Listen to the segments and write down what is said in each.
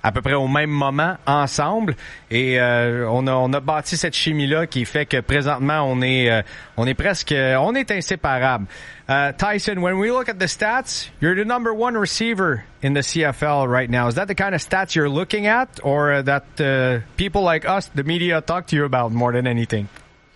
à peu près au même moment ensemble et on a bâti cette chimie-là qui fait que présentement on est inséparables. Tyson, when we look at the stats, you're the number one receiver in the CFL right now. Is that the kind of stats you're looking at, or that people like us, the media, talk to you about more than anything?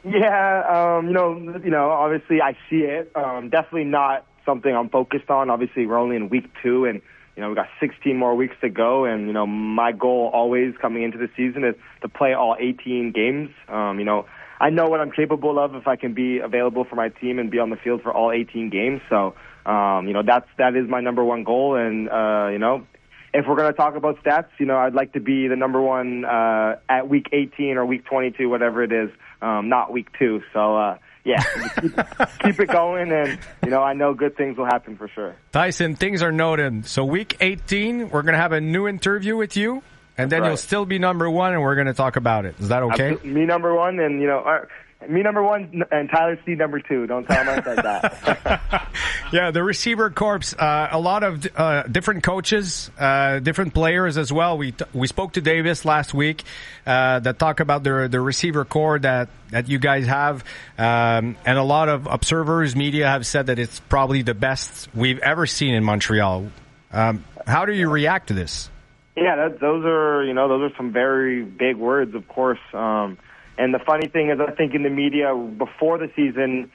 Yeah, you know, obviously I see it. Definitely not something I'm focused on. Obviously, we're only in week 2, and you know, we got 16 more weeks to go. And you know, my goal always coming into the season is to play all 18 games. You know, I know what I'm capable of if I can be available for my team and be on the field for all 18 games. So, you know, that is my number one goal. And, you know, if we're going to talk about stats, you know, I'd like to be the number one at week 18 or week 22, whatever it is, not week 2. So, yeah, keep it going. And, you know, I know good things will happen for sure. Tyson, things are noted. So week 18, we're going to have a new interview with you. And then you'll still be number one, and we're going to talk about it. Is that okay? Me number one, and, you know, me number one, and Tyler C number 2. Don't tell him I said that. Yeah, the receiver corps, a lot of different coaches, different players as well. We spoke to Davis last week that talk about the receiver corps that you guys have, and a lot of observers, media have said that it's probably the best we've ever seen in Montreal. How do you react to this? Yeah, those are some very big words, of course. And the funny thing is, I think in the media before the season,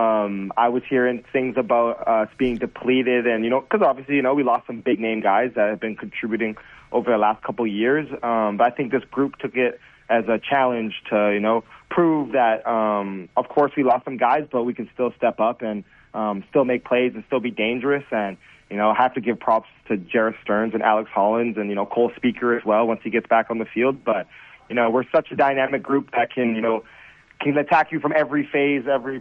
I was hearing things about us being depleted, and you know, because obviously, you know, we lost some big name guys that have been contributing over the last couple of years. But I think this group took it as a challenge to, you know, prove that, of course, we lost some guys, but we can still step up and still make plays and still be dangerous. And you know, I have to give props to Jarrett Stearns and Alex Hollins and, you know, Cole Speaker as well once he gets back on the field. But, you know, we're such a dynamic group that can, you know, can attack you from every phase, every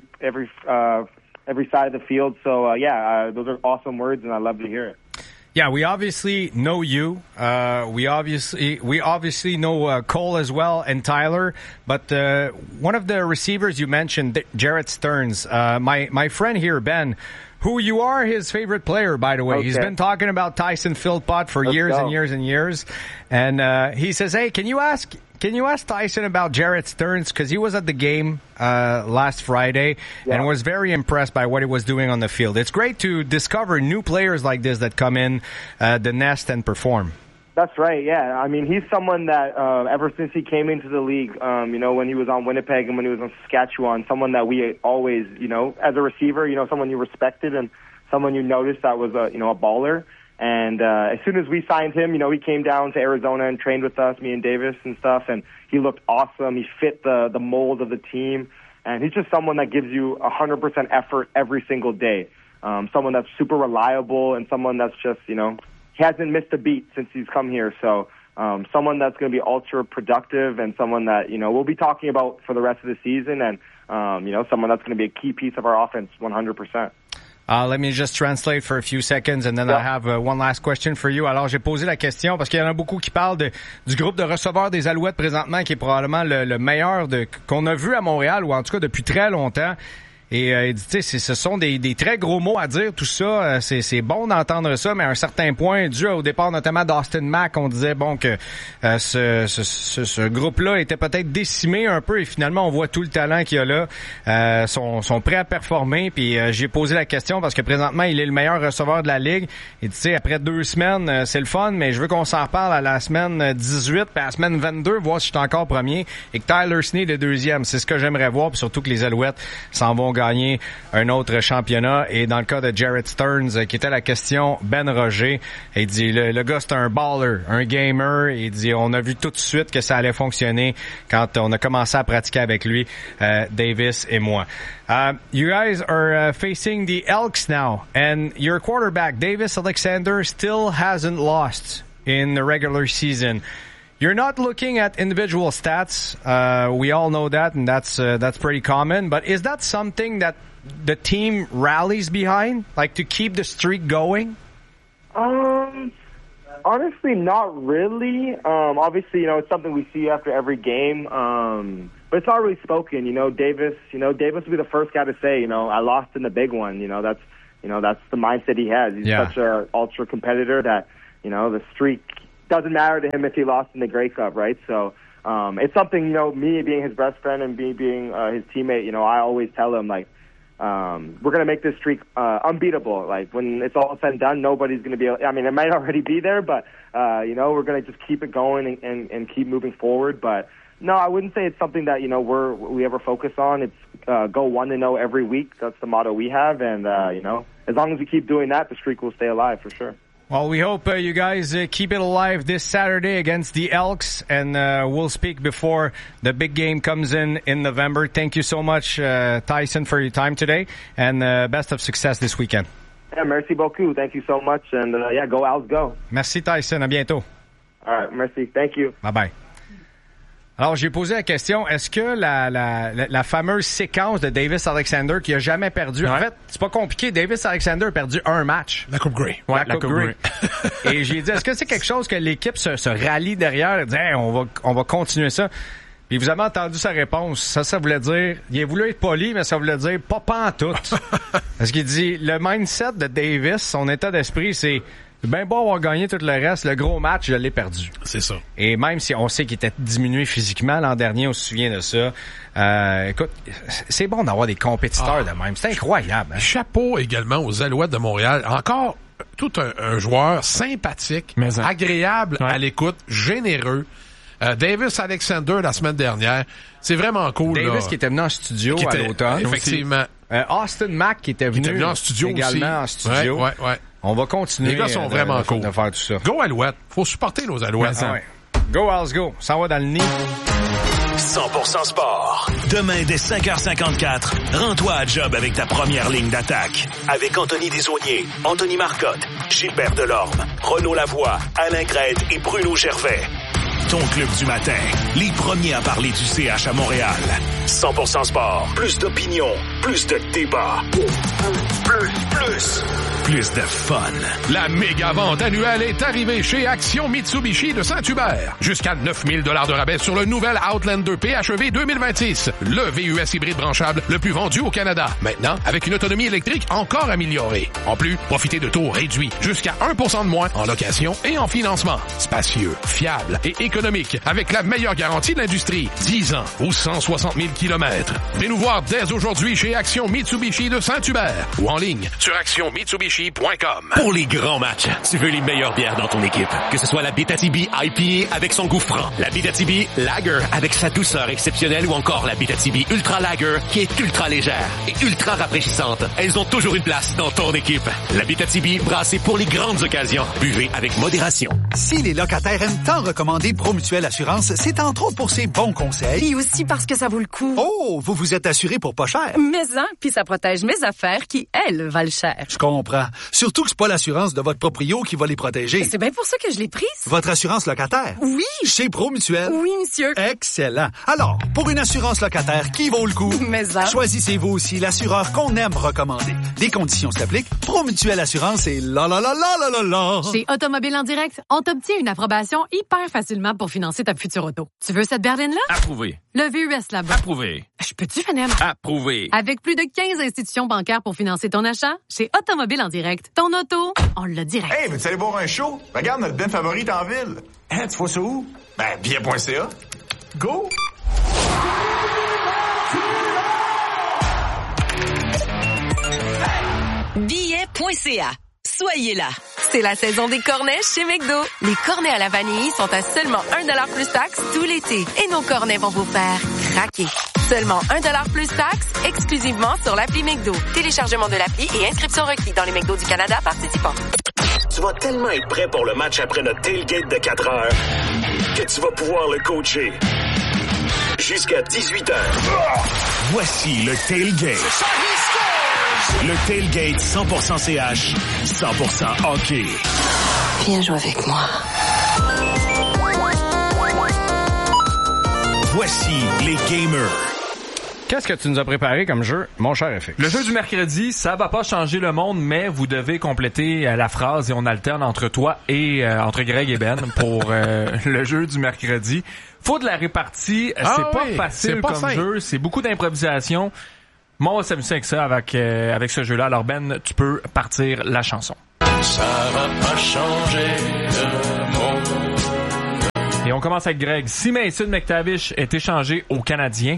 side of the field. So, those are awesome words, and I love to hear it. Yeah, we obviously know you. We obviously know Cole as well and Tyler. But one of the receivers you mentioned, Jarrett Stearns, my friend here, Ben, who you are his favorite player, by the way. Okay. He's been talking about Tyson Philpott for years and years and years. And he says, hey, can you ask Tyson about Jarrett Stearns? Because he was at the game last Friday and was very impressed by what he was doing on the field. It's great to discover new players like this that come in the nest and perform. That's right, yeah. I mean, he's someone that ever since he came into the league, you know, when he was on Winnipeg and when he was on Saskatchewan, someone that we always, you know, as a receiver, you know, someone you respected and someone you noticed that was a baller. And as soon as we signed him, you know, he came down to Arizona and trained with us, me and Davis and stuff, and he looked awesome. He fit the mold of the team, and he's just someone that gives you 100% effort every single day. Someone that's super reliable and someone that's just, you know, he hasn't missed a beat since he's come here. So someone that's going to be ultra productive and someone that, you know, we'll be talking about for the rest of the season, and, you know, someone that's going to be a key piece of our offense 100%. Let me just translate for a few seconds and then I have one last question for you. Alors, j'ai posé la question parce qu'il y en a beaucoup qui parlent du groupe de receveurs des Alouettes présentement qui est probablement le meilleur qu'on a vu à Montréal ou en tout cas depuis très longtemps. Et il dit, tu sais, ce sont des très gros mots à dire, tout ça. C'est bon d'entendre ça, mais à un certain point, dû au départ notamment d'Austin Mack, on disait bon que ce groupe-là était peut-être décimé un peu, et finalement on voit tout le talent qu'il y a là. Sont prêts à performer. Puis j'ai posé la question parce que présentement il est le meilleur receveur de la ligue. Et tu sais, après 2 semaines, c'est le fun, mais je veux qu'on s'en reparle à la semaine 18, puis à la semaine 22, voir si je suis encore premier et que Tyler Snead est deuxième. C'est ce que j'aimerais voir, puis surtout que les Alouettes s'en vont gagner un autre championnat. Et dans le cas de Jarrett Stearns, qui était la question, Ben Roger, il dit le gars c'est un baller, un gamer. Il dit on a vu tout de suite que ça allait fonctionner quand on a commencé à pratiquer avec lui, Davis et moi. You guys are facing the Elks now, and your quarterback Davis Alexander still hasn't lost in the regular season. You're not looking at individual stats. We all know that, and that's pretty common. But is that something that the team rallies behind, like to keep the streak going? Honestly, not really. Obviously, you know, it's something we see after every game. But it's not really spoken. Davis will be the first guy to say, I lost in the big one. That's the mindset he has. He's such a ultra competitor that, the streak doesn't matter to him if he lost in the Grey Cup, right? So it's something, you know, me being his best friend and me being his teammate, you know, I always tell him, like, we're going to make this streak unbeatable. Like, when it's all said and done, nobody's going to be able, I mean, it might already be there, but, you know, we're going to just keep it going and keep moving forward. But, no, I wouldn't say it's something that, you know, we ever focus on. It's go 1-0 every week. That's the motto we have. And, you know, as long as we keep doing that, the streak will stay alive for sure. Well, we hope you guys keep it alive this Saturday against the Elks, and we'll speak before the big game comes in November. Thank you so much, Tyson, for your time today, and best of success this weekend. Yeah, merci beaucoup. Thank you so much, and yeah, go Owls, go. Merci, Tyson. À bientôt. All right, merci. Thank you. Bye-bye. Alors, j'ai posé la question, est-ce que la fameuse séquence de Davis Alexander qui a jamais perdu, en fait, c'est pas compliqué, Davis Alexander a perdu un match. La Coupe Grey. Ouais, la Coupe Grey. Et j'ai dit, est-ce que c'est quelque chose que l'équipe se rallie derrière et dit, hey, on va continuer ça? Puis vous avez entendu sa réponse. Ça voulait dire, il a voulu être poli, mais ça voulait dire pas pantoute. Parce qu'il dit, le mindset de Davis, son état d'esprit, c'est, ben bon avoir gagné tout le reste, le gros match, je l'ai perdu. C'est ça. Et même si on sait qu'il était diminué physiquement l'an dernier, on se souvient de ça. Écoute, c'est bon d'avoir des compétiteurs de même. C'est incroyable. Hein? Chapeau également aux Alouettes de Montréal. Encore tout un joueur sympathique, agréable à l'écoute, généreux. Davis Alexander la semaine dernière, c'est vraiment cool. Davis là, qui était venu en studio à l'automne. Effectivement. Austin Mack qui était venu en studio également aussi. en studio. Ouais. On va continuer. Les gars sont vraiment cool. De faire tout ça. Go Alouette. Faut supporter nos Alouettes. Ouais. Go Owls, go. Ça va dans le nid. 100% sport. Demain, dès 5h54, rends-toi à job avec ta première ligne d'attaque. Avec Anthony Desaulniers, Anthony Marcotte, Gilbert Delorme, Renaud Lavoie, Alain Grède et Bruno Gervais. Ton club du matin. Les premiers à parler du CH à Montréal. 100% sport. Plus d'opinion. Plus de débat. Plus de fun. La méga vente annuelle est arrivée chez Action Mitsubishi de Saint-Hubert. Jusqu'à 9 000 $ de rabais sur le nouvel Outlander PHEV 2026. Le VUS hybride branchable le plus vendu au Canada. Maintenant, avec une autonomie électrique encore améliorée. En plus, profitez de taux réduits. Jusqu'à 1% de moins en location et en financement. Spacieux, fiable et économique. Avec la meilleure garantie de l'industrie. 10 ans ou 160 000 km. Venez nous voir dès aujourd'hui chez Action Mitsubishi de Saint-Hubert. Ou en ligne sur actionmitsubishi.com. Pour les grands matchs, tu veux les meilleures bières dans ton équipe. Que ce soit la Abitibi IPA avec son goût franc, la Abitibi Lager avec sa douceur exceptionnelle ou encore la Abitibi Ultra Lager qui est ultra légère et ultra rafraîchissante. Elles ont toujours une place dans ton équipe. La Abitibi brassée pour les grandes occasions. Buvez avec modération. Si les locataires aiment tant recommander Promutuelle Assurance, c'est entre autres pour ses bons conseils. Et aussi parce que ça vaut le coup. Oh, vous vous êtes assuré pour pas cher. Mais puis ça protège mes affaires qui, elles, valent cher. Je comprends. Surtout que c'est pas l'assurance de votre proprio qui va les protéger. C'est bien pour ça que je l'ai prise. Votre assurance locataire? Oui. Chez Promutuelle? Oui, monsieur. Excellent. Alors, pour une assurance locataire qui vaut le coup, choisissez-vous aussi l'assureur qu'on aime recommander. Des conditions s'appliquent. Promutuelle Assurance et la. Chez Automobile en direct, on t'obtient une approbation hyper facilement pour financer ta future auto. Tu veux cette berline-là? Approuvé. Le VUS là-bas. Approuvé. Je peux-tu finir? Approuvé. Avec plus de 15 institutions bancaires pour financer ton achat, chez Automobile en direct, ton auto, on l'a direct. Hey, veux-tu aller boire un show? Regarde notre bin favorite en ville. Hein, tu vois ça où? Ben, bien.ca. Go! Billet.ca. Soyez là. C'est la saison des cornets chez McDo. Les cornets à la vanille sont à seulement 1$ plus taxe tout l'été. Et nos cornets vont vous faire craquer. Seulement 1$ plus taxe, exclusivement sur l'appli McDo. Téléchargement de l'appli et inscription requis dans les McDo du Canada participants. Tu vas tellement être prêt pour le match après notre tailgate de 4 heures que tu vas pouvoir le coacher. Jusqu'à 18h. Voici le tailgate. Le tailgate 100% CH, 100% hockey. Viens jouer avec moi. Voici les gamers. Qu'est-ce que tu nous as préparé comme jeu, mon cher FX? Le jeu du mercredi, ça va pas changer le monde, mais vous devez compléter la phrase et on alterne entre toi et entre Greg et Ben pour le jeu du mercredi. Faut de la répartie, c'est pas facile comme simple. Jeu, c'est beaucoup d'improvisation. Moi, on va s'amuser avec ça, avec ce jeu-là. Alors Ben, tu peux partir la chanson. Ça va pas changer le monde. on commence avec Greg. Si Mason McTavish est échangé au Canadien,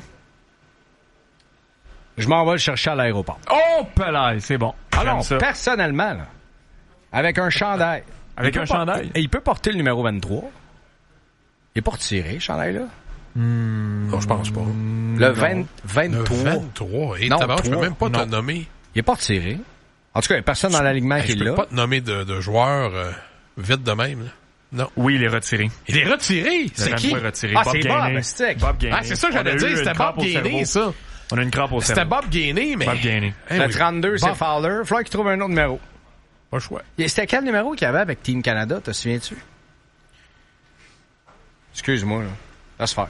je m'en vais le chercher à l'aéroport. Oh, Pelay, c'est bon. Alors, personnellement, là, avec un chandail. Avec un chandail? Il peut porter le numéro 23. Il est pas retiré, ce chandail-là? Non, je pense pas. Le 23. Le 23. Et tabac, je peux même pas te nommer. Il est pas retiré. En tout cas, il n'y a personne dans l'alignement qui est là. Je peux pas te nommer de joueurs vite de même. Là. Non. Oui, il est retiré. Il est retiré? C'est qui? Retiré. Ah, c'est Bob Gainé. Ah, c'est ça que j'allais dire. C'était Bob Gainé, ça. On a une crampe au cerveau. C'était Bob Gainé, mais... Bob Gainé. Le 32, c'est Fowler. Il faudrait qu'il trouve un autre numéro. Pas le choix. C'était quel numéro qu'il y avait avec Team Canada, te souviens-tu? Excuse-moi, là. Laisse faire.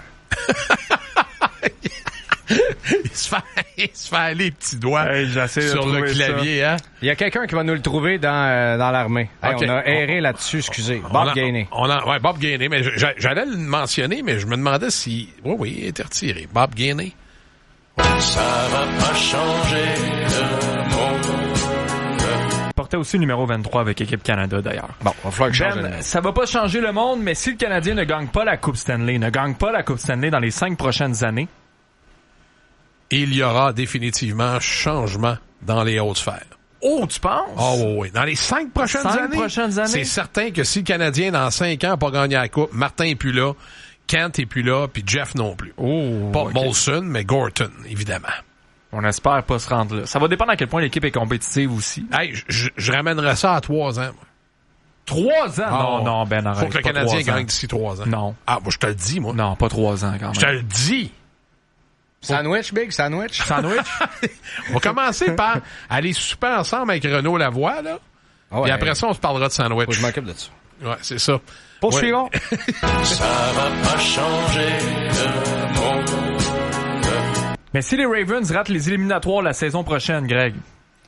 il se fait aller les petits doigts sur le clavier. Hein? Il y a quelqu'un qui va nous le trouver dans l'armée. Okay. On a erré là-dessus, excusez. Bob Gainé. Ouais, Bob Gainé. Mais j'allais le mentionner, mais je me demandais si... Oui, il était retiré. Bob Gainé. Ça va pas changer le monde. Il portait aussi le numéro 23 avec Équipe Canada, d'ailleurs. Bon, il va falloir que je change. Ça va pas changer le monde, mais si le Canadien ne gagne pas la Coupe Stanley, dans les 5 prochaines années, il y aura définitivement changement dans les hautes sphères. Oh, tu penses? Oh oui. Dans les 5 prochaines années, c'est certain que si le Canadien, dans 5 ans, n'a pas gagné la Coupe, Martin est plus là, Kent est plus là, puis Jeff non plus. Oh, pas Molson, mais Gorton, évidemment. On espère pas se rendre là. Ça va dépendre à quel point l'équipe est compétitive aussi. Hey, je ramènerais ça à 3 ans. 3 ans? Non, Ben, arrête. Faut que le Canadien gagne d'ici 3 ans. Non. Ah, moi, je te le dis, moi. Non, pas 3 ans, quand même. Je te le dis. Sandwich, Big, sandwich. On va commencer par aller souper ensemble avec Renaud Lavoie, là. Oh, ouais, et après ça, on se parlera de sandwich. Faut que je m'occupe de ça. Ouais, c'est ça. Poursuivons. Ça va pas changer le monde. Mais si les Ravens ratent les éliminatoires la saison prochaine, Greg?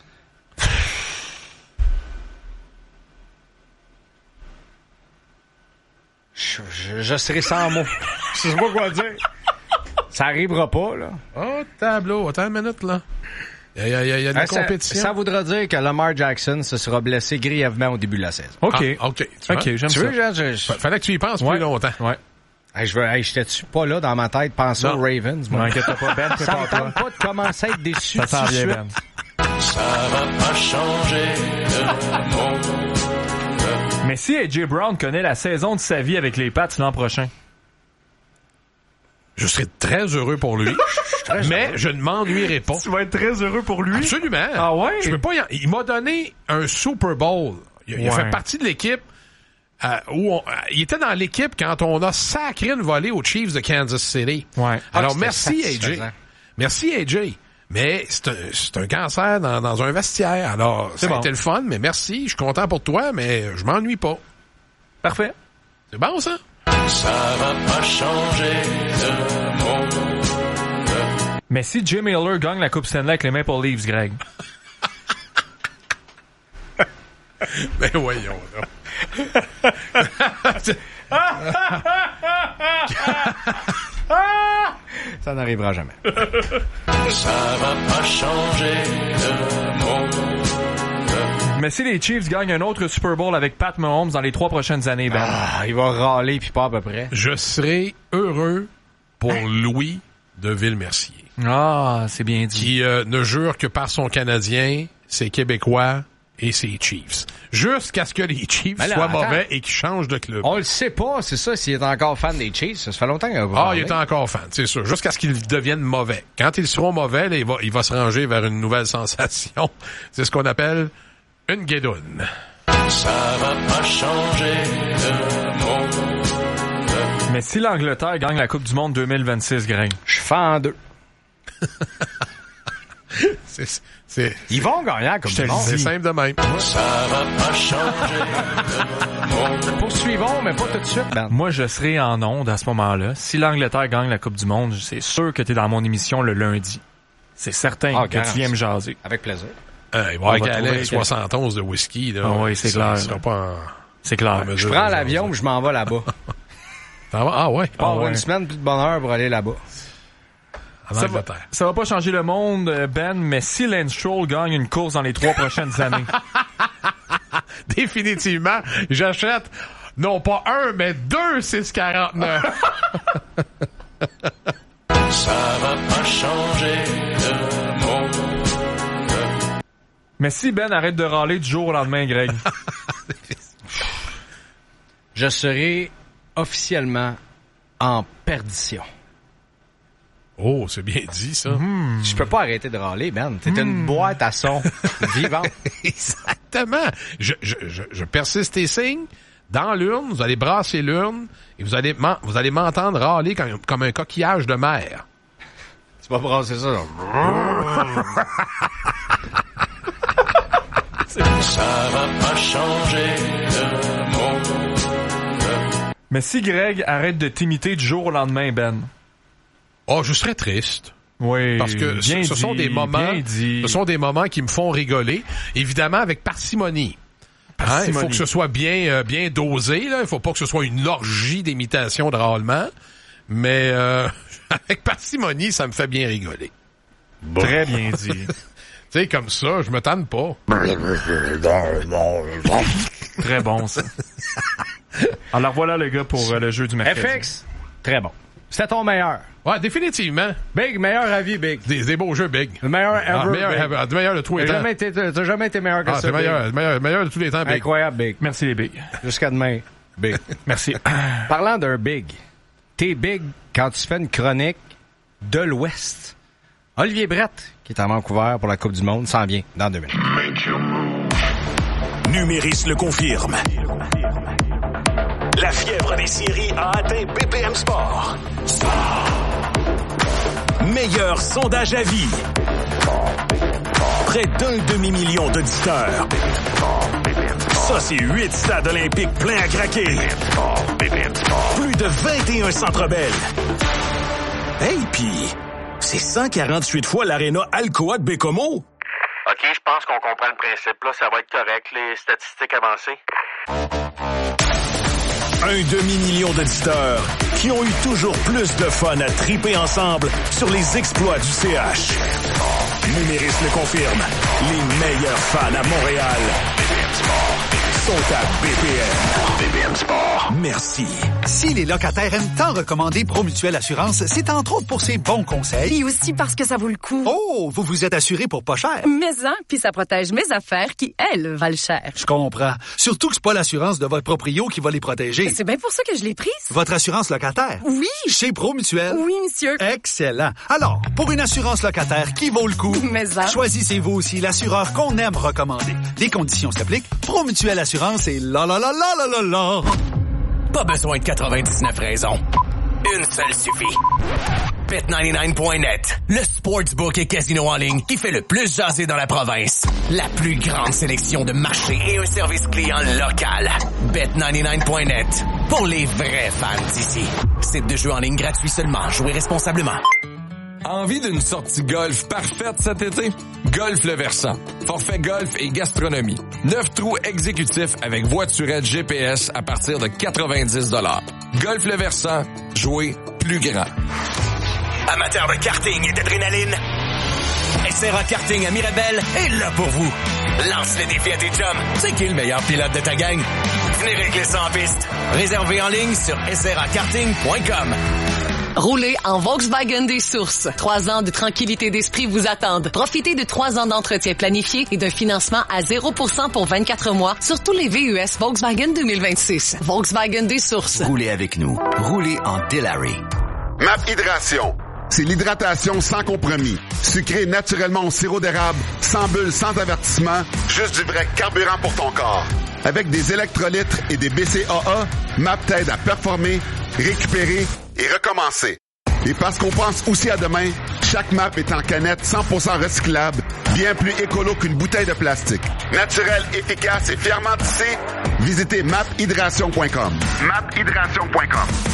Je serai sans mots. Je sais pas quoi dire. Ça arrivera pas, là. Oh, tableau. Attends une minute, là. Il y a une compétition. Ça voudra dire que Lamar Jackson se sera blessé grièvement au début de la saison. OK. OK, j'aime ça. Fallait que tu y penses plus longtemps. Ouais. J'étais-tu pas là dans ma tête, penser aux Ravens? Non, inquiète pas, Ben, ça me tente pas de commencer à être déçu. Ça s'en vient, Ben. Ça va pas changer le monde. Mais si A.J. Brown connaît la saison de sa vie avec les Pats l'an prochain? Je serais très heureux pour lui, mais je ne m'ennuierai pas. Tu vas être très heureux pour lui? Absolument. Ah ouais? Je peux pas il m'a donné un Super Bowl. Il a fait partie de l'équipe il était dans l'équipe quand on a sacré une volée aux Chiefs de Kansas City. Ouais. Alors merci AJ. Merci AJ. Mais c'est un cancer dans un vestiaire. Alors ça a été le fun, mais merci. Je suis content pour toi, mais je m'ennuie pas. Parfait. C'est bon ça? Ça va pas changer le monde. Mais si Jim Miller gagne la Coupe Stanley avec les Maple Leafs, Greg? Mais voyons là. Ça n'arrivera jamais. Ça va pas changer le monde. Mais si les Chiefs gagnent un autre Super Bowl avec Pat Mahomes dans les 3 prochaines années, Ben... il va râler puis pas à peu près. Je serai heureux pour Louis de Villemercier. Ah, c'est bien dit. Qui ne jure que par son Canadien, ses Québécois et ses Chiefs. Jusqu'à ce que les Chiefs soient mauvais et qu'ils changent de club. On le sait pas, c'est ça, s'il est encore fan des Chiefs. Ça fait longtemps qu'il va il est encore fan, c'est sûr. Jusqu'à ce qu'ils deviennent mauvais. Quand ils seront mauvais, là, il va se ranger vers une nouvelle sensation. C'est ce qu'on appelle une guédoune. Ça va pas changer le monde. Mais si l'Angleterre gagne la Coupe du Monde 2026, Greg? Je suis fan en 2. Ils vont gagner la Coupe du Monde. C'est simple de même. Ça va pas changer le monde. Poursuivons, mais pas tout de suite, Ben. Moi, je serai en onde à ce moment-là. Si l'Angleterre gagne la Coupe du Monde, c'est sûr que t'es dans mon émission le lundi. C'est certain que tu viens me jaser. Avec plaisir. Il va y avoir qu'à 71 de whisky. Là. Ah oui, c'est clair. C'est clair. Je prends l'avion et je m'en vais là-bas. Ah ouais? Je pars une semaine plus de bonheur pour aller là-bas. Ça va pas changer le monde, Ben, mais si Lance Stroll gagne une course dans les 3 prochaines années... Définitivement, j'achète Non pas 1, mais 2 649. Ça va pas changer le monde. Mais si Ben arrête de râler du jour au lendemain, Greg. Je serai officiellement en perdition. Oh, c'est bien dit, ça. Je peux pas arrêter de râler, Ben. T'es une boîte à son vivante. Exactement. Je persiste et signe. Dans l'urne, vous allez brasser l'urne et vous allez m'entendre râler comme un coquillage de mer. Tu vas brasser ça, là. Ça va pas changer le monde. Mais si Greg arrête de t'imiter du jour au lendemain, Ben. Oh, je serais triste. Oui. Parce que ce sont des moments qui me font rigoler. Évidemment, avec parcimonie. Hein, il faut que ce soit bien dosé, là. Il faut pas que ce soit une orgie d'imitation de râlement. Mais avec parcimonie, ça me fait bien rigoler. Bon. Très bien dit. Tu sais, comme ça, je me tanne pas. Très bon, ça. Alors voilà le gars pour le jeu du mercredi. FX, très bon. C'était ton meilleur. Ouais, définitivement. Big, meilleur avis, Big. Des beaux jeux, Big. Le meilleur ever. Le meilleur de tous les temps. T'as jamais été meilleur que ça, c'est meilleur de tous les temps, Big. Incroyable, Big. Merci les Big. Jusqu'à demain, Big. Merci. Parlant d'un Big, t'es Big quand tu fais une chronique de l'Ouest. Olivier Brett, qui est à Vancouver pour la Coupe du Monde, s'en vient dans 2 minutes. Numéris le confirme. La fièvre des séries a atteint BPM Sport. Meilleur sondage à vie. Près d'1 demi-million d'auditeurs. Ça, c'est 8 stades olympiques pleins à craquer. Plus de 21 Centre Bell. Hey, pis c'est 148 fois l'aréna Alcoa de Bécomo. OK, je pense qu'on comprend le principe. Là, ça va être correct, les statistiques avancées. 1 demi-million d'auditeurs qui ont eu toujours plus de fun à triper ensemble sur les exploits du CH. Numéris le confirme. Les meilleurs fans à Montréal sont à BPM. BPM Sport. Merci. Si les locataires aiment tant recommander Promutuelle Assurance, c'est entre autres pour ses bons conseils. Et aussi parce que ça vaut le coup. Oh, vous vous êtes assuré pour pas cher. Mais puis ça protège mes affaires qui, elles, valent cher. Je comprends. Surtout que c'est pas l'assurance de votre proprio qui va les protéger. C'est bien pour ça que je l'ai prise. Votre assurance locataire? Oui. Chez Promutuelle? Oui, monsieur. Excellent. Alors, pour une assurance locataire qui vaut le coup, choisissez-vous aussi l'assureur qu'on aime recommander. Les conditions s'appliquent. Promutuelle Assurance et la. Pas besoin de 99 raisons. Une seule suffit. Bet99.net, le sportsbook et casino en ligne qui fait le plus jaser dans la province. La plus grande sélection de marchés et un service client local. Bet99.net, pour les vrais fans d'ici. Site de jeu en ligne gratuit seulement. Jouez responsablement. Envie d'une sortie golf parfaite cet été? Golf Le Versant. Forfait golf et gastronomie. 9 trous exécutifs avec voiturette GPS à partir de 90 $. Golf Le Versant. Jouer plus grand. Amateurs de karting et d'adrénaline? SRA Karting à Mirabel est là pour vous. Lance le défi à tes chums. C'est qui le meilleur pilote de ta gang? Venez régler ça en piste. Réservez en ligne sur srakarting.com. Roulez en Volkswagen des Sources. 3 ans de tranquillité d'esprit vous attendent. Profitez de 3 ans d'entretien planifié et d'un financement à 0% pour 24 mois sur tous les VUS Volkswagen 2026. Volkswagen des Sources. Roulez avec nous. Roulez en Delary. MAP Hydration. C'est l'hydratation sans compromis. Sucré naturellement au sirop d'érable, sans bulles, sans avertissement, juste du vrai carburant pour ton corps. Avec des électrolytes et des BCAA, MAP t'aide à performer, récupérer et recommencer. Et parce qu'on pense aussi à demain, chaque MAP est en canette 100% recyclable, bien plus écolo qu'une bouteille de plastique. Naturel, efficace et fièrement tissé, visitez maphydration.com. maphydration.com.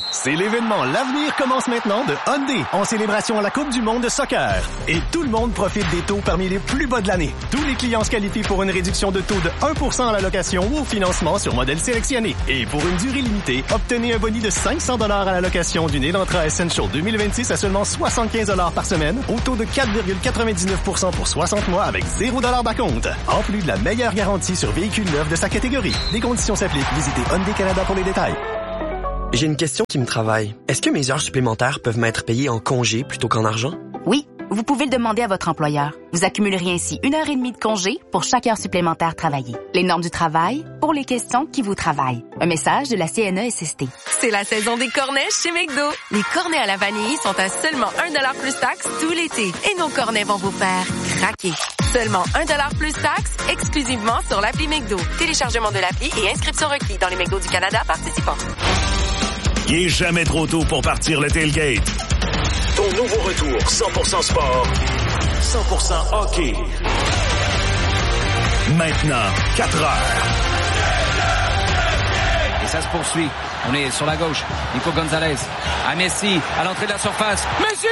C'est l'événement L'Avenir commence maintenant de Hyundai en célébration à la Coupe du monde de soccer. Et tout le monde profite des taux parmi les plus bas de l'année. Tous les clients se qualifient pour une réduction de taux de 1% à la location ou au financement sur modèle sélectionné. Et pour une durée limitée, obtenez un boni de $500 à la location d'une Elantra Essential 2026 à seulement $75 par semaine, au taux de 4,99% pour 60 mois avec $0 d'acompte. En plus de la meilleure garantie sur véhicules neufs de sa catégorie. Des conditions s'appliquent. Visitez Hyundai Canada pour les détails. J'ai une question qui me travaille. Est-ce que mes heures supplémentaires peuvent m'être payées en congé plutôt qu'en argent? Oui, vous pouvez le demander à votre employeur. Vous accumuleriez ainsi 1h30 de congé pour chaque heure supplémentaire travaillée. Les normes du travail pour les questions qui vous travaillent. Un message de la CNESST. C'est la saison des cornets chez McDo. Les cornets à la vanille sont à seulement $1 plus taxe tout l'été. Et nos cornets vont vous faire craquer. Seulement $1 plus taxe, exclusivement sur l'appli McDo. Téléchargement de l'appli et inscription requis dans les McDo du Canada participants. Il est jamais trop tôt pour partir le tailgate. Ton nouveau retour 100% sport, 100% hockey. Maintenant, 4 heures. Et ça se poursuit. On est sur la gauche. Nico Gonzalez à Messi, à l'entrée de la surface. Messi!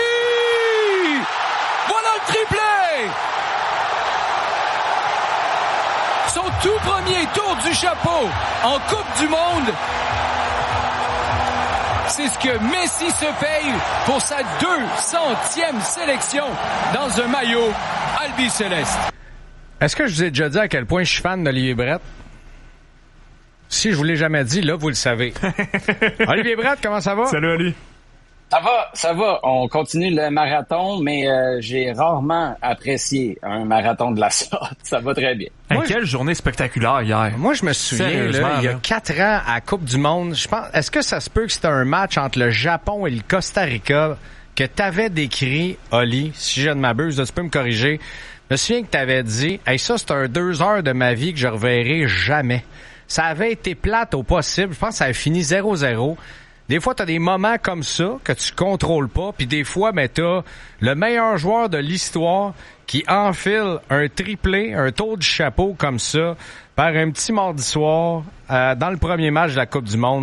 Voilà le triplé! Son tout premier tour du chapeau en Coupe du Monde. C'est ce que Messi se paye pour sa 200e sélection dans un maillot albi-céleste. Est-ce que je vous ai déjà dit à quel point je suis fan d'Olivier Brett? Si je vous l'ai jamais dit, là, vous le savez. Olivier Brett, comment ça va? Salut, Ali. Ça va. On continue le marathon, mais j'ai rarement apprécié un marathon de la sorte. Ça va très bien. Quelle journée spectaculaire hier. Moi, je me souviens, là, il y a 4 ans, à Coupe du Monde, je pense, est-ce que ça se peut que c'était un match entre le Japon et le Costa Rica que t'avais décrit, Oli, si je ne m'abuse, là, tu peux me corriger. Je me souviens que t'avais dit, hey, ça, c'est un 2 heures de ma vie que je reverrai jamais. Ça avait été plate au possible. Je pense que ça a fini 0-0. Des fois, t'as des moments comme ça que tu contrôles pas, puis des fois, ben, t'as le meilleur joueur de l'histoire qui enfile un triplé, un tour du chapeau comme ça, par un petit mardi soir, dans le premier match de la Coupe du Monde.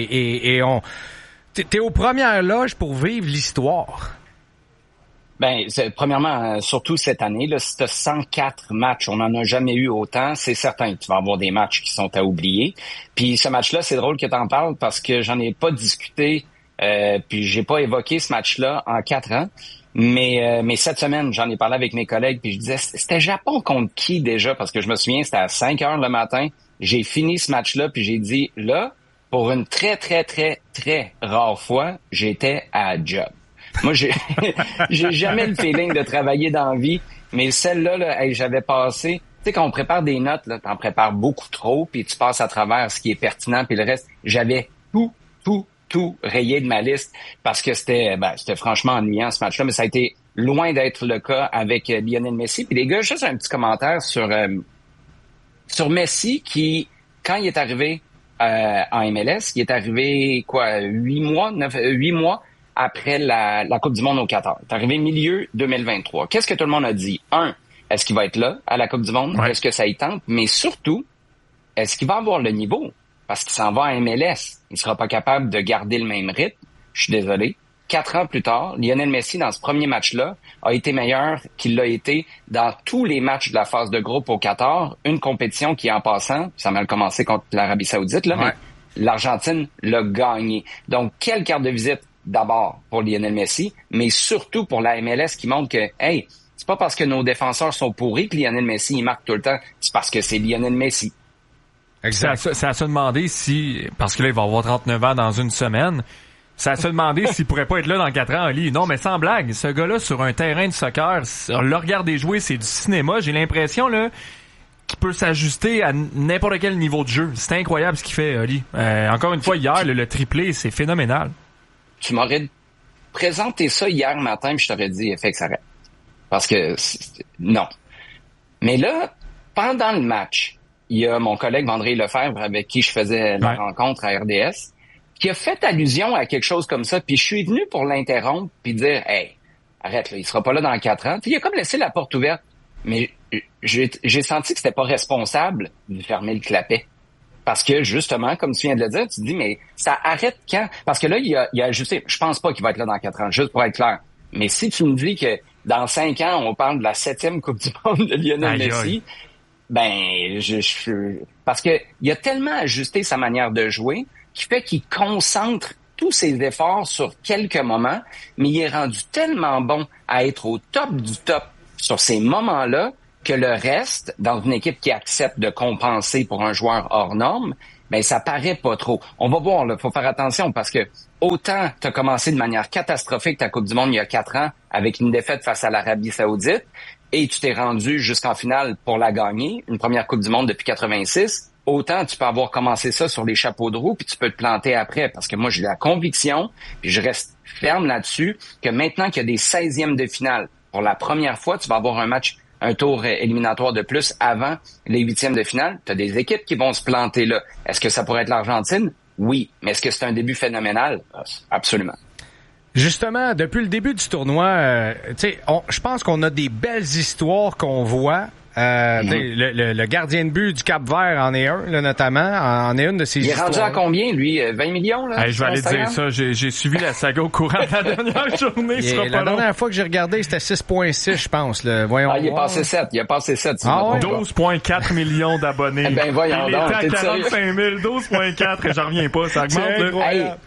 T'es aux premières loges pour vivre l'histoire. Ben, premièrement, surtout cette année, là, si tu as 104 matchs, on n'en a jamais eu autant, c'est certain que tu vas avoir des matchs qui sont à oublier. Puis ce match-là, c'est drôle que tu en parles parce que j'en ai pas discuté, puis j'ai pas évoqué ce match-là en 4 ans. Mais cette semaine, j'en ai parlé avec mes collègues, puis je disais, c'était Japon contre qui déjà? Parce que je me souviens, c'était à 5 heures le matin. J'ai fini ce match-là, puis j'ai dit, là, pour une très, très, très, très rare fois, j'étais à job. Moi, j'ai jamais le feeling de travailler dans la vie, mais celle-là, là, hey, j'avais passé... Tu sais, quand on prépare des notes, là, t'en prépares beaucoup trop, puis tu passes à travers ce qui est pertinent, puis le reste, j'avais tout rayé de ma liste parce que c'était franchement ennuyant ce match-là, mais ça a été loin d'être le cas avec Lionel Messi. Puis les gars, juste un petit commentaire sur Messi qui, quand il est arrivé en MLS, il est arrivé 8 mois après la Coupe du Monde au Qatar. C'est arrivé milieu 2023. Qu'est-ce que tout le monde a dit? Est-ce qu'il va être là à la Coupe du Monde? Ouais. Est-ce que ça y tente? Mais surtout, est-ce qu'il va avoir le niveau? Parce qu'il s'en va à MLS. Il sera pas capable de garder le même rythme. Je suis désolé. 4 ans plus tard, Lionel Messi, dans ce premier match-là, a été meilleur qu'il l'a été dans tous les matchs de la phase de groupe au Qatar. Une compétition qui, en passant, ça a mal commencé contre l'Arabie Saoudite, là, mais l'Argentine l'a gagné. Donc, quelle carte de visite d'abord pour Lionel Messi, mais surtout pour la MLS qui montre que, hey, c'est pas parce que nos défenseurs sont pourris que Lionel Messi, il marque tout le temps. C'est parce que c'est Lionel Messi. Exact. C'est à se demander si, parce que là, il va avoir 39 ans dans une semaine, c'est à se demander s'il pourrait pas être là dans 4 ans, Ali. Non, mais sans blague, ce gars-là, sur un terrain de soccer, le regarder jouer, c'est du cinéma. J'ai l'impression, là, qu'il peut s'ajuster à n'importe quel niveau de jeu. C'est incroyable ce qu'il fait, Ali. Encore une fois, hier, le triplé, c'est phénoménal. Tu m'aurais présenté ça hier matin, puis je t'aurais dit, fait que ça arrête. Parce que, non. Mais là, pendant le match, il y a mon collègue André Lefebvre, avec qui je faisais la rencontre à RDS, qui a fait allusion à quelque chose comme ça, puis je suis venu pour l'interrompre, puis dire, hey, arrête, là, il sera pas là dans 4 ans. Puis il a comme laissé la porte ouverte. Mais j'ai senti que c'était pas responsable de fermer le clapet. Parce que, justement, comme tu viens de le dire, tu te dis, mais ça arrête quand? Parce que là, il a ajusté. Je pense pas qu'il va être là dans 4 ans, juste pour être clair. Mais si tu me dis que dans 5 ans, on parle de la 7e Coupe du Monde de Lionel Messi, ben, parce que il a tellement ajusté sa manière de jouer qui fait qu'il concentre tous ses efforts sur quelques moments, mais il est rendu tellement bon à être au top du top sur ces moments-là que le reste, dans une équipe qui accepte de compenser pour un joueur hors norme, ben ça paraît pas trop. On va voir, là, faut faire attention parce que autant tu as commencé de manière catastrophique ta Coupe du Monde il y a 4 ans avec une défaite face à l'Arabie Saoudite et tu t'es rendu jusqu'en finale pour la gagner, une première Coupe du Monde depuis 86, autant tu peux avoir commencé ça sur les chapeaux de roue puis tu peux te planter après parce que moi j'ai la conviction puis je reste ferme là-dessus que maintenant qu'il y a des 16e de finale, pour la première fois, tu vas avoir un tour éliminatoire de plus avant les 8e de finale. Tu as des équipes qui vont se planter là. Est-ce que ça pourrait être l'Argentine? Oui. Mais est-ce que c'est un début phénoménal? Absolument. Justement, depuis le début du tournoi, je pense qu'on a des belles histoires qu'on voit. Le gardien de but du Cap-Vert en est un, là, notamment. En est une de ses histoires. Il est rendu à combien, lui? 20 millions, là? Je vais aller dire ça. J'ai suivi la saga au courant de la dernière journée. La dernière fois que j'ai regardé, c'était 6,6, je pense. Là. Voyons il est passé 7. Il a passé 7. 12,4 millions d'abonnés. Ben, voyons donc. Il était à 45 000, 12,4. J'en reviens pas. Ça augmente, là.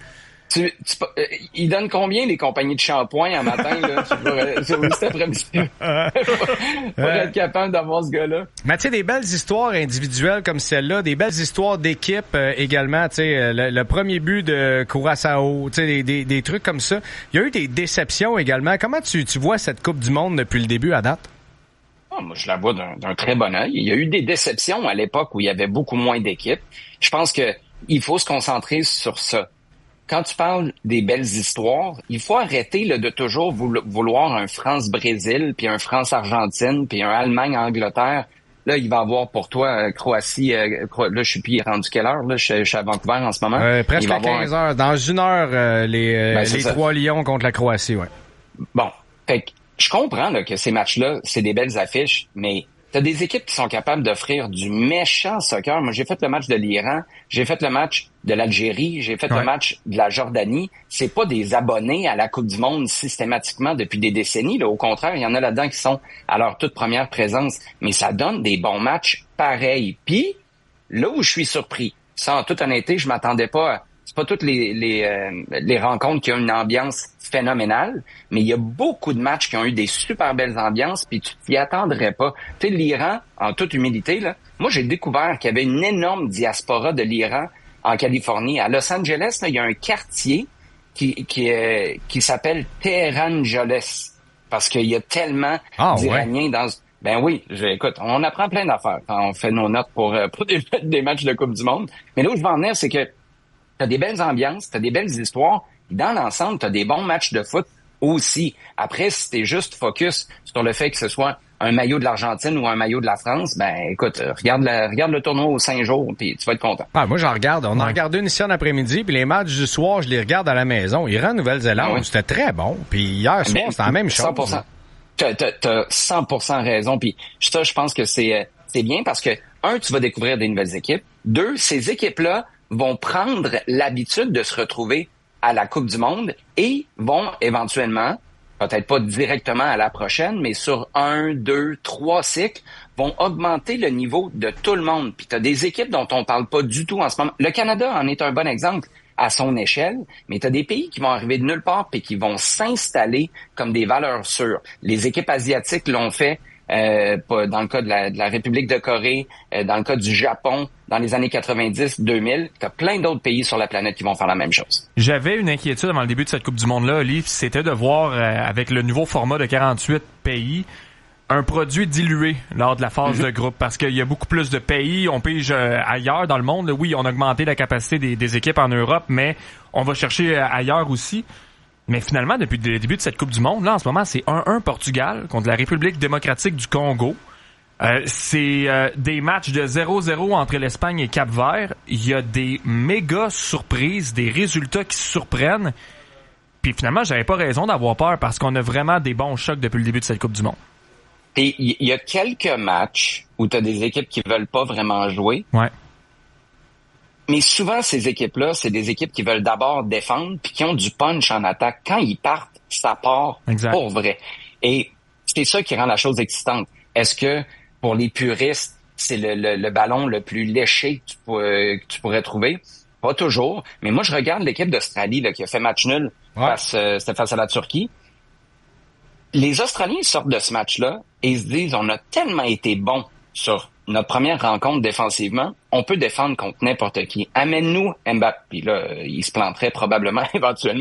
Il donne combien les compagnies de shampoing en matin, là? Cet après-midi. Pour être capable d'avoir ce gars-là. Mais tu sais, des belles histoires individuelles comme celle-là, des belles histoires d'équipe également, tu sais, le premier but de Curaçao, tu sais, des trucs comme ça. Il y a eu des déceptions également. Comment tu vois cette Coupe du Monde depuis le début à date? Moi, je la vois d'un très bon œil. Il y a eu des déceptions à l'époque où il y avait beaucoup moins d'équipes. Je pense que il faut se concentrer sur ça. Quand tu parles des belles histoires, il faut arrêter là, de toujours vouloir un France-Brésil, puis un France-Argentine, puis un Allemagne-Angleterre. Là, il va avoir pour toi Croatie. Là, je suis plus rendu quelle heure? Là, je suis à Vancouver en ce moment. Presque à 15 heures. Dans 1 heure, les 3 Lions contre la Croatie, ouais. Bon, fait que je comprends là, que ces matchs-là, c'est des belles affiches, mais t'as des équipes qui sont capables d'offrir du méchant soccer. Moi, j'ai fait le match de l'Iran, j'ai fait le match de l'Algérie, j'ai fait le match de la Jordanie. C'est pas des abonnés à la Coupe du Monde systématiquement depuis des décennies. Là. Au contraire, il y en a là-dedans qui sont à leur toute première présence. Mais ça donne des bons matchs pareils. Puis, là où je suis surpris, ça, en toute honnêteté, je m'attendais pas à... C'est pas toutes les rencontres qui ont une ambiance phénoménale, mais il y a beaucoup de matchs qui ont eu des super belles ambiances, puis tu t'y attendrais pas. Tu sais, l'Iran, en toute humilité, là, moi j'ai découvert qu'il y avait une énorme diaspora de l'Iran en Californie. À Los Angeles, là, il y a un quartier qui s'appelle Tehranjoles, parce qu'il y a tellement d'Iraniens dans... Ben oui, écoute, on apprend plein d'affaires quand on fait nos notes pour des matchs de Coupe du Monde. Mais là où je veux en venir, c'est que t'as des belles ambiances, t'as des belles histoires. Dans l'ensemble, t'as des bons matchs de foot aussi. Après, si t'es juste focus sur le fait que ce soit un maillot de l'Argentine ou un maillot de la France, ben écoute, regarde le tournoi aux 5 jours, puis tu vas être content. Moi, j'en regarde. On en regarde une ici en après-midi, puis les matchs du soir, je les regarde à la maison. Iran, Nouvelle-Zélande, c'était très bon. Puis hier soir, c'était la même chose. 100%. T'as 100% raison. Puis ça, je pense que c'est bien parce que, 1, tu vas découvrir des nouvelles équipes. 2, ces équipes-là vont prendre l'habitude de se retrouver à la Coupe du Monde et vont éventuellement, peut-être pas directement à la prochaine, mais sur 1, 2, 3 cycles, vont augmenter le niveau de tout le monde. Puis tu as des équipes dont on parle pas du tout en ce moment. Le Canada en est un bon exemple à son échelle, mais tu as des pays qui vont arriver de nulle part et qui vont s'installer comme des valeurs sûres. Les équipes asiatiques l'ont fait dans le cas de la République de Corée, dans le cas du Japon, dans les années 90-2000. T'as plein d'autres pays sur la planète qui vont faire la même chose. J'avais une inquiétude avant le début de cette Coupe du Monde-là, Oli, c'était de voir, avec le nouveau format de 48 pays, un produit dilué lors de la phase de groupe, parce qu'il y a beaucoup plus de pays, on pige ailleurs dans le monde. Oui, on a augmenté la capacité des équipes en Europe, mais on va chercher ailleurs aussi. Mais finalement, depuis le début de cette Coupe du Monde, là, en ce moment, c'est 1-1 Portugal contre la République démocratique du Congo. C'est des matchs de 0-0 entre l'Espagne et Cap-Vert. Il y a des méga surprises, des résultats qui surprennent. Puis finalement, j'avais pas raison d'avoir peur parce qu'on a vraiment des bons chocs depuis le début de cette Coupe du Monde. Et il y a quelques matchs où tu as des équipes qui veulent pas vraiment jouer. Ouais. Mais souvent, ces équipes-là, c'est des équipes qui veulent d'abord défendre puis qui ont du punch en attaque. Quand ils partent, ça part pour vrai. Et c'est ça qui rend la chose excitante. Est-ce que, pour les puristes, c'est le ballon le plus léché que tu pourrais trouver? Pas toujours. Mais moi, je regarde l'équipe d'Australie là, qui a fait match nul c'était face à la Turquie. Les Australiens sortent de ce match-là et se disent, on a tellement été bons sur notre première rencontre défensivement, on peut défendre contre n'importe qui. Amène-nous Mbappé. Puis là, il se planterait probablement éventuellement